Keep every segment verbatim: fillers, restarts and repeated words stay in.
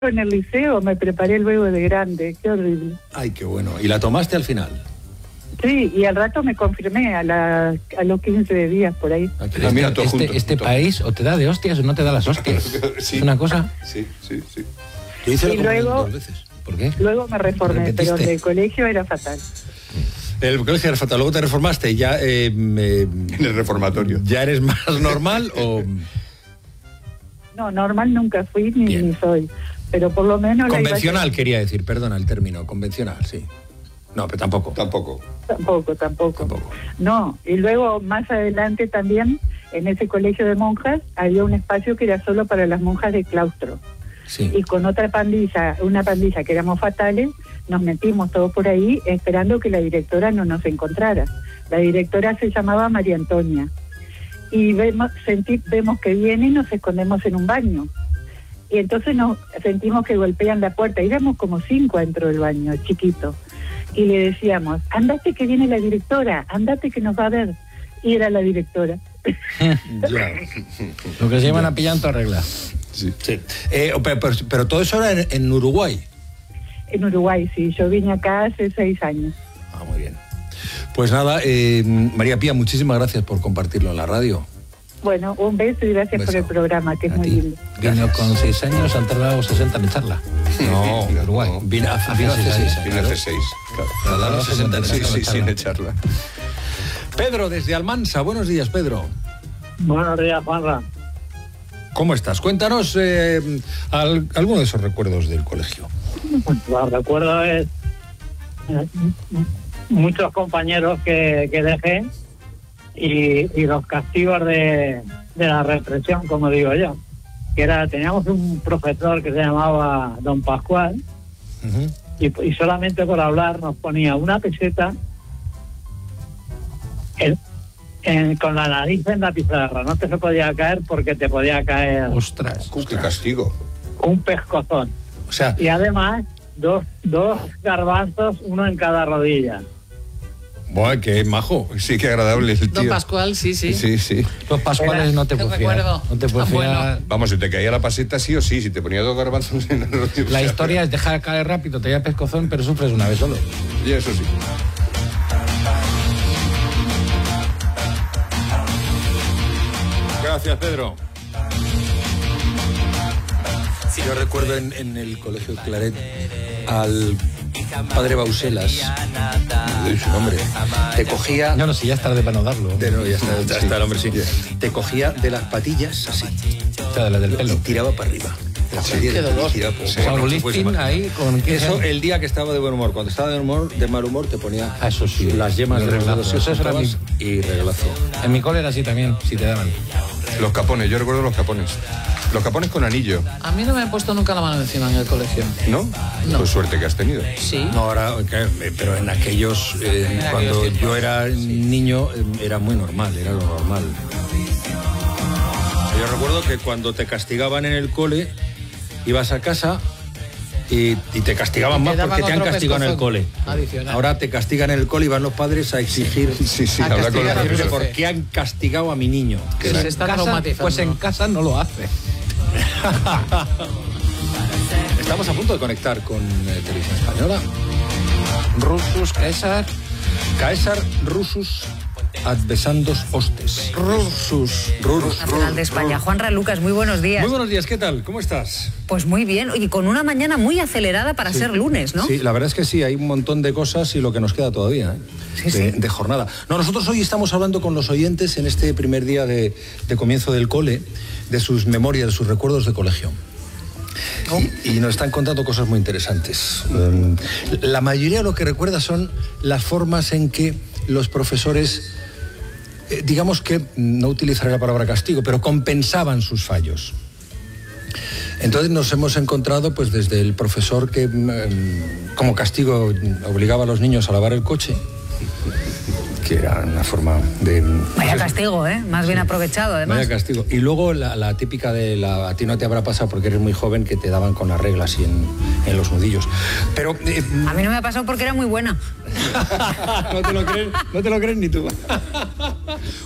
en el liceo, me preparé luego de grande, qué horrible. Ay, qué bueno. ¿Y la tomaste al final? Sí, y al rato me confirmé, a, la, a los quince días por ahí. Este, Ah, mira, todo este, junto, este junto. país o te da de hostias o no te da las hostias. Sí. Es una cosa... Sí, sí, sí. Yo hice la Y comunión luego- dos veces. ¿Por qué? Luego me reformé, ¿Repetiste? pero el colegio era fatal. El colegio era fatal. Luego te reformaste y ya... Eh, eh, En el reformatorio. ¿Ya eres más normal o...? No, normal nunca fui ni, Bien. ni soy, pero por lo menos... la iba Convencional, a- quería decir, perdona el término, convencional, sí. No, pero tampoco. Tampoco. Tampoco, tampoco, Tampoco. No, y luego más adelante también, en ese colegio de monjas, había un espacio que era solo para las monjas de claustro. Sí. Y con otra pandilla, una pandilla que éramos fatales, nos metimos todos por ahí esperando que la directora no nos encontrara. La directora se llamaba María Antonia. Y vemos, senti- vemos que viene y nos escondemos en un baño. Y entonces nos sentimos que golpean la puerta. Y éramos como cinco dentro del baño, chiquito. Y le decíamos, andate que viene la directora, andate que nos va a ver. Y era la directora. Ya. Lo que se llaman a pillar en toda regla. Sí. Sí. Eh, pero, pero- pero todo eso era en, en Uruguay. En Uruguay, sí. Yo vine acá hace seis años. Ah, muy bien. Pues nada, eh, María Pía, muchísimas gracias por compartirlo en la radio. Bueno, un beso y gracias Un por beso. el programa, que es A muy ti. lindo. Vino con seis años, han tardado sesenta en echarla. No, No, Uruguay. no. Vino hace, Vino hace hace seis. seis. Vino hace seis. Claro. Tardaron sesenta en Sí, echarla. sí, sin echarla. Pedro, desde Almansa. Buenos días, Pedro. Buenos días, Juanra. ¿Cómo estás? Cuéntanos eh, al- alguno de esos recuerdos del colegio. Los recuerdos es eh, muchos compañeros que, que dejé y, y los castigos de, de la represión, como digo yo. Que era, teníamos un profesor que se llamaba Don Pascual Ujú. y, y solamente por hablar nos ponía una peseta en- en- con la nariz en la pizarra. No te se podía caer porque te podía caer Ostras. Qué castigo. un pescozón. O sea, Y además, dos, dos garbanzos, uno en cada rodilla. buah, qué majo. Sí, qué agradable el tío. Don Pascual, sí, sí. Sí, sí. Los pascuales no te Qué puedes fiar. recuerdo. No te puedes Tan bueno. fiar. Vamos, si te caía la paseta sí o sí, si te ponía dos garbanzos en el rodillo. La historia es dejar caer rápido, te da pescozón, pero sufres una vez solo. Y eso sí. Gracias, Pedro. Yo recuerdo en, en el colegio Claret al padre Bauselas, no doy su nombre, te cogía... No, no, si ya es tarde para no darlo. De, no, ya está, ya está el hombre, sí. Te cogía de las patillas así. O sea, de las del pelo. Y tiraba para arriba. De las patillas Qué de- dolor. y tiraba por- Sí. por- Con por- un lifting pues, ahí, con eso el día que estaba de buen humor. Cuando estaba de humor, de mal humor, te ponía Ah, eso sí. las yemas de los Reglazo. dedos Eso era juntabas y regalazo. En mi cole era así también, si te daban. Los capones, yo recuerdo los capones. Los capones con anillo, A mí no me han puesto nunca la mano encima en el colegio. ¿no? No. Pues suerte que has tenido. Sí. No, ahora, que- pero en aquellos, eh, En aquellos cuando tiempos, yo era niño, eh, era muy normal, era lo normal. Yo recuerdo que cuando te castigaban en el cole, ibas a casa y, y te castigaban Y te más daban porque te han otro castigado en el pescozón cole. adicional. Ahora te castigan en el cole y van los padres a exigir Sí, sí, A habla con castigar los al decirle profesores. por qué han castigado a mi niño. Que Pues se en está casa- traumatizando. Pues en casa no lo hace. Estamos a punto de conectar con eh, Televisión Española. Rusus, César. Caesar Rusus advesandos hostes. Rusus. Rurus. Nacional de España. Juanra Lucas, muy buenos días. Muy buenos días, ¿qué tal? ¿Cómo estás? Pues muy bien, y con una mañana muy acelerada para ser lunes, ¿no? Sí, la verdad es que sí, hay un montón de cosas y lo que nos queda todavía, ¿eh? Sí, de, sí. de jornada. No, nosotros hoy estamos hablando con los oyentes en este primer día de, de comienzo del cole, de sus memorias, de sus recuerdos de colegio. Y, y nos están contando cosas muy interesantes. Um, la mayoría de lo que recuerda son las formas en que los profesores, eh, digamos que, no utilizaré la palabra castigo, pero compensaban sus fallos. Entonces nos hemos encontrado pues desde el profesor que mm, como castigo obligaba a los niños a lavar el coche, que era una forma de... Vaya castigo, ¿eh? Más bien aprovechado, además. Vaya castigo. Y luego la, la típica de la... A ti no te habrá pasado porque eres muy joven que te daban con las reglas y en, en los nudillos. Pero... eh, A mí no me ha pasado porque era muy buena. no, te lo crees, no te lo crees ni tú.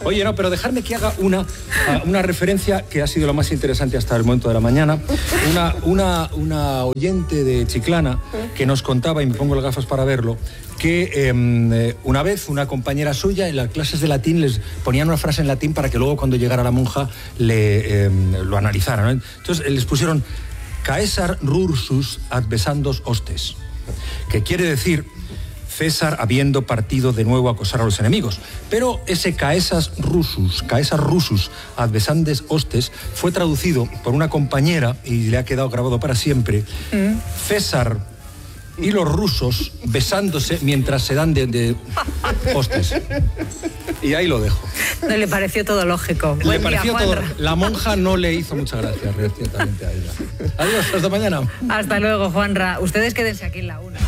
Oye, no, pero dejarme que haga una, una referencia que ha sido lo más interesante hasta el momento de la mañana. Una, una, una oyente de Chiclana que nos contaba, y me pongo las gafas para verlo, que eh, una vez una compañera suya en las clases de latín les ponían una frase en latín para que luego cuando llegara la monja le, eh, lo analizara, ¿no? Entonces les pusieron Caesar rursus advesandos hostes, que quiere decir César habiendo partido de nuevo a acosar a los enemigos. Pero ese Caesar rusus, Caesar rusus advesandes hostes fue traducido por una compañera y le ha quedado grabado para siempre. Mm. César y los rusos besándose mientras se dan de, de hostes. Y ahí lo dejo. No le pareció todo lógico. Le Buen pareció día, todo. La monja no le hizo mucha gracia, ciertamente, a ella. Adiós, hasta mañana. Hasta luego, Juanra. Ustedes quédense aquí en la una.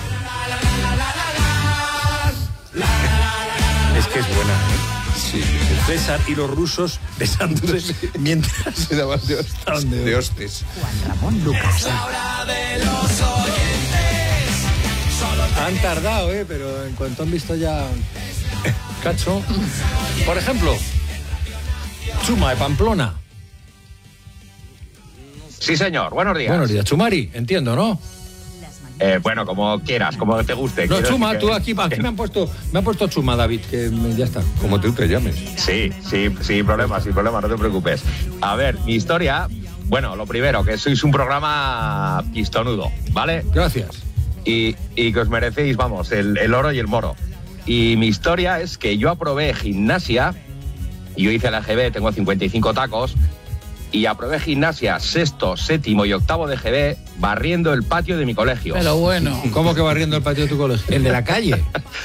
Es que es buena, ¿eh? Sí. César y los rusos besándose mientras se daban de hostes. De hostes. Juan Ramón Lucas. Han tardado, ¿eh? Pero en cuanto han visto ya cacho. Por ejemplo, Chuma de Pamplona. Sí, señor. Buenos días. Buenos días. Chumari, entiendo, ¿no? Eh, bueno, como quieras, como te guste. No, Quiero Chuma, que, tú aquí, aquí que... me han puesto, me han puesto Chuma, David, que ya está. Como tú te llames. Sí, sí, sin problema, sin problema, no te preocupes. A ver, mi historia, bueno, lo primero, que sois un programa pistonudo, ¿vale? Gracias. Y, y que os merecéis, vamos, el, el oro y el moro. Y mi historia es que yo aprobé gimnasia, y yo hice la G B, tengo cincuenta y cinco tacos, y aprobé gimnasia sexto, séptimo y octavo de G B barriendo el patio de mi colegio. Pero bueno. ¿Cómo que barriendo el patio de tu colegio? El de la calle.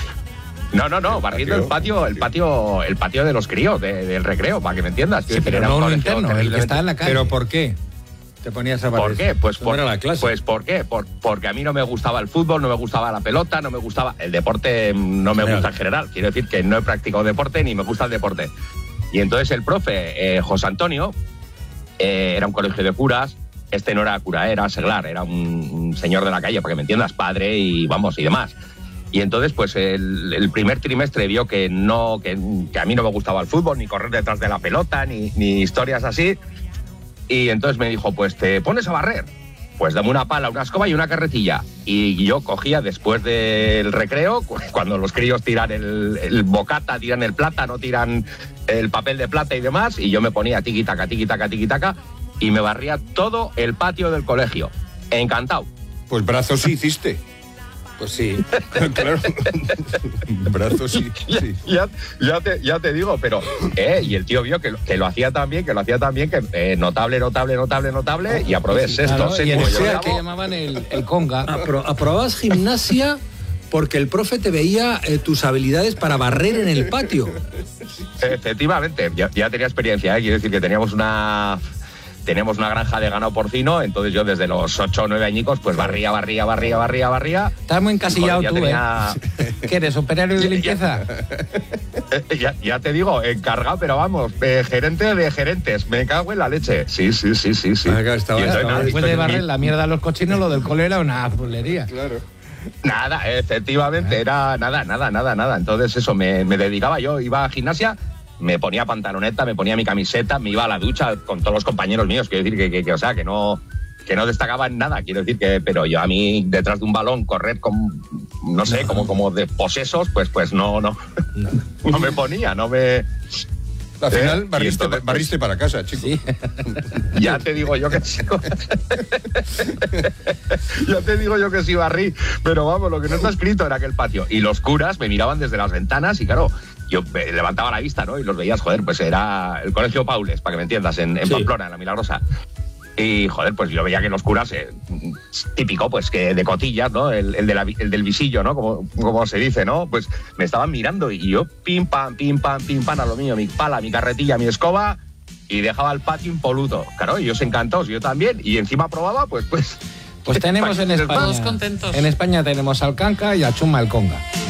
No, no, no, barriendo el patio, el patio, el patio de los críos, de, del recreo, para que me entiendas. Sí, pero no uno interno, el que está en la calle. ¿Pero por qué te ponías a barrer? ¿Por qué? Pues, por, era la clase. pues ¿por qué? Por, porque a mí no me gustaba el fútbol, no me gustaba la pelota, no me gustaba... El deporte no me gusta en general. Quiero decir que no he practicado deporte ni me gusta el deporte. Y entonces el profe, eh, José Antonio, eh, era un colegio de curas. Este no era cura, era seglar, era un, un señor de la calle, para que me entiendas, padre y vamos, y demás. Y entonces, pues el, el primer trimestre vio que no, que, que a mí no me gustaba el fútbol, ni correr detrás de la pelota, ni, ni historias así. Y entonces me dijo, pues te pones a barrer. Pues dame una pala, una escoba y una carretilla. Y yo cogía después del recreo, cuando los críos tiran el, el bocata, tiran el plátano, tiran el papel de plata y demás, y yo me ponía tiqui-taca, tiqui-taca, tiqui-taca, y me barría todo el patio del colegio. Encantado. Pues brazos sí hiciste. Pues sí. Claro. Brazos sí. sí. Ya, ya, te, ya te digo, pero... Eh, y el tío vio que, que lo hacía tan bien, que lo hacía tan bien, que eh, notable, notable, notable, notable, y aprobé sexto, claro, séptimo. Y en el y sea octavo. que llamaban el, el conga. Apro aprobabas gimnasia porque el profe te veía eh, tus habilidades para barrer en el patio. Efectivamente, ya, ya tenía experiencia, ¿eh? Quiero decir que teníamos una... Tenemos una granja de ganado porcino, entonces yo desde los ocho o nueve añicos, pues barría, barría, barría, barría, barría. Estás muy encasillado Joder, tú, tenía... ¿eh? ¿Qué eres, operario de limpieza? Ya, ya, ya te digo, encargado, pero vamos, eh, gerente de gerentes, me cago en la leche. Sí, sí, sí, sí, sí. Ah, claro, estaba, Y entonces, estaba nada, Después de mi- barrer la mierda a los cochinos, lo del cole era una fulería. Claro. Nada, efectivamente, era nada, nada, nada, nada. Entonces eso, me, me dedicaba yo, iba a gimnasia, me ponía pantaloneta, me ponía mi camiseta, me iba a la ducha con todos los compañeros míos, quiero decir que, que, que o sea, que no, que no destacaba en nada, quiero decir que, pero yo a mí detrás de un balón correr con, no sé, como, como de posesos, pues, pues no, no, no me ponía, no me... Al final ¿Eh? barriste, Y entonces, barriste para casa, chico. Sí. Ya te digo yo que sí. Ya te digo yo que sí barrí. Pero vamos, lo que no está escrito era que el patio. Y los curas me miraban desde las ventanas y claro, yo me levantaba la vista, ¿no? Y los veías, joder, pues era el colegio Paules, para que me entiendas, en, en Sí. Pamplona, en La Milagrosa. Y, joder, pues yo veía que los curas, eh, típico, pues que de cotillas, ¿no? El, el, de la, el del visillo, ¿no? Como, como se dice, ¿no? Pues me estaban mirando y yo pim, pam, pim, pam, pim, pam, a lo mío, mi pala, mi carretilla, mi escoba, y dejaba el patio impoluto. Claro, ellos encantados, yo también. Y encima probaba, pues, pues... Pues tenemos en Todos España. contentos. En España tenemos al canca y a Chuma el conga.